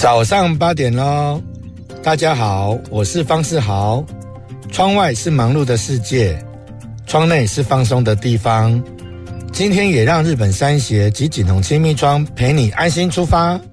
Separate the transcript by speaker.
Speaker 1: 早上8点咯，大家好，我是方世豪。窗外是忙碌的世界，窗内是放松的地方。今天也让日本山鞋及锦宏亲密窗陪你安心出发。